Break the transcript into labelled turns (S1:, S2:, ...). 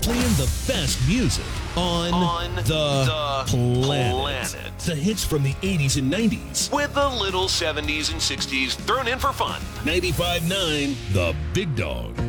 S1: Playing the best music on the planet. The hits from the 80s and 90s.
S2: With a little 70s and 60s thrown in for fun.
S1: 95.9 The Big Dog.